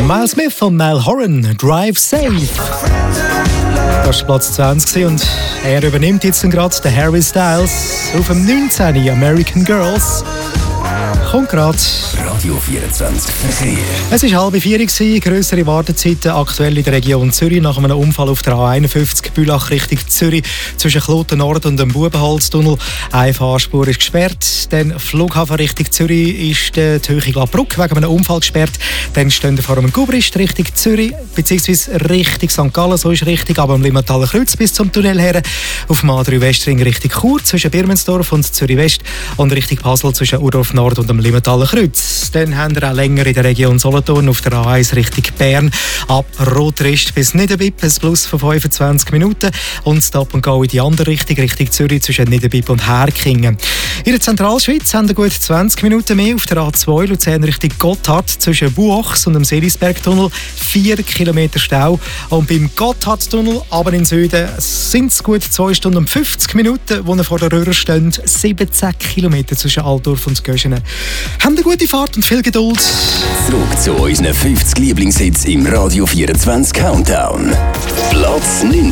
Miles Smith und Niall Horan, Drive Safe. Das war Platz 20 und er übernimmt jetzt gerade den Harry Styles auf dem 19. American Girls. Kommt gerade. Radio 24 Verkehr. Es war 3:30, grössere Wartezeiten aktuell in der Region Zürich nach einem Unfall auf der A51 Bülach Richtung Zürich zwischen Kloten Nord und dem Bubenholztunnel. Eine Fahrspur ist gesperrt. Dann Flughafen Richtung Zürich ist die Höhe Gladbruck wegen einem Unfall gesperrt. Dann stehen vor dem Gubrist Richtung Zürich bzw. Richtung St. Gallen, so ist richtig, aber am Limmataler Kreuz bis zum Tunnel her. Auf dem A3 Westring Richtung Chur zwischen Birmensdorf und Zürich West und Richtung Basel zwischen Urdorf Nord und dem Limmataler Kreuz. Dann haben wir auch länger in der Region Solothurn auf der A1 Richtung Bern ab Rotrist bis Niederbipp, ein Plus von 25 Minuten und Stop and Go in die andere Richtung, Richtung Zürich zwischen Niederbipp und Herkingen. In der Zentralschweiz haben wir gut 20 Minuten mehr auf der A2 Luzern Richtung Gotthard zwischen Buachs und dem Seelisbergtunnel 4 Kilometer Stau und beim Gotthardtunnel aber in Süden sind es gut 2 Stunden und 50 Minuten, wo wir vor der Röhre stehen, 17 Kilometer zwischen Altdorf und Göschenen. Haben eine gute Fahrt und viel Geduld. Zurück zu unseren 50 Lieblingshits im Radio 24 Countdown. Platz 19.